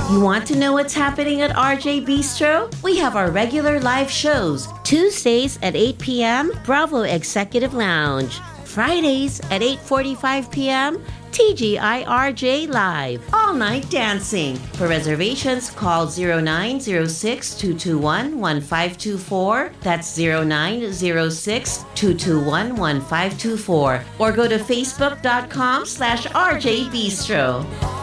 You want to know what's happening at RJ Bistro? We have our regular live shows. Tuesdays at 8 p.m., Bravo Executive Lounge. Fridays at 8:45 p.m., TGIRJ Live. All night dancing. For reservations, call 0906-221-1524. That's 0906-221-1524. Or go to facebook.com/RJ Bistro.